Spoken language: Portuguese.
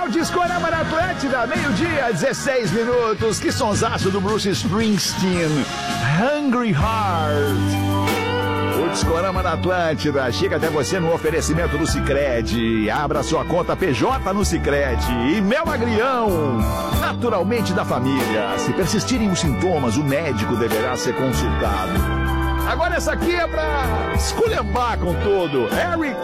o Discorama na Atlântida, meio-dia, 16 minutos. Que sonsaço do Bruce Springsteen, Hungry Heart. O Discorama na Atlântida chega até você no oferecimento do Sicredi. Abra sua conta PJ no Sicredi. E Mel Agrião, naturalmente da família. Se persistirem os sintomas, o médico deverá ser consultado. Agora essa aqui é pra esculhambar com tudo. Harry